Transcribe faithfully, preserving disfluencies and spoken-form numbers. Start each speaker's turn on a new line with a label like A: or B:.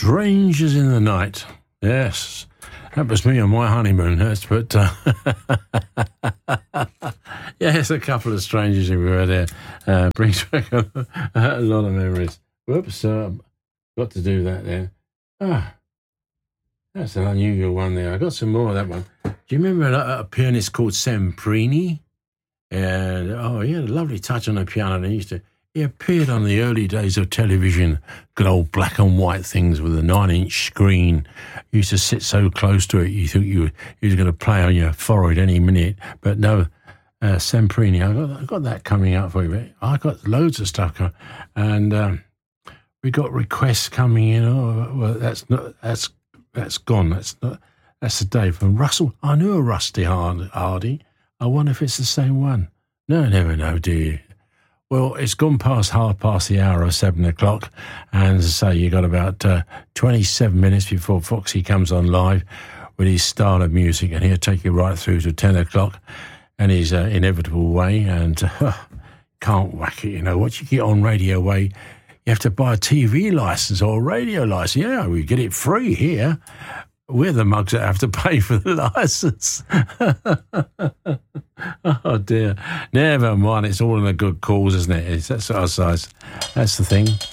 A: Strangers in the Night. Yes, that was me on my honeymoon. That's but uh, yes, a couple of strangers who were there uh, brings back a, a lot of memories. Whoops, uh, got to do that there. Ah, that's an unusual one there. I got some more of that one. Do you remember a, a pianist called Semprini? And oh, he had a lovely touch on the piano. And he used to. He appeared on the early days of television, good old black and white things with a nine-inch screen. You used to sit so close to it, you thought you were, he was going to play on your forehead any minute. But no, uh, Semprini, I got, I got that coming up for you. I got loads of stuff coming, and um, we got requests coming in. Oh, well, that's not that's that's gone. That's not that's the day from Russell. I knew a Rusty Hardy. I wonder if it's the same one. No, never know, do you? Well, it's gone past half past the hour of seven o'clock, and as I say, you got about uh, twenty-seven minutes before Foxy comes on live with his style of music, and he'll take you right through to ten o'clock in his uh, inevitable way, and uh, can't whack it, you know. What you get on Radio Way, you have to buy a T V licence or a radio licence. Yeah, we get it free here. We're the mugs that have to pay for the licence. Oh, dear. Never mind. It's all in a good cause, isn't it? It's that sort of size. That's the thing.